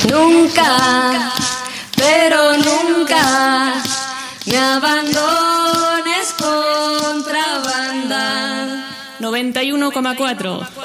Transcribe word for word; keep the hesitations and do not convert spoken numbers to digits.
Nunca, pero nunca me abandones, contrabanda. noventa y uno coma cuatro.